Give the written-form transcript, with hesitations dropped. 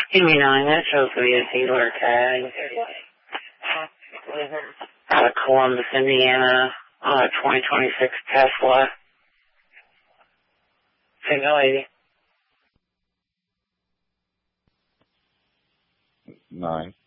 Give me 9. That shows to be a dealer tag. Out of Columbus, Indiana, on a 2026 Tesla. Single lady. 9.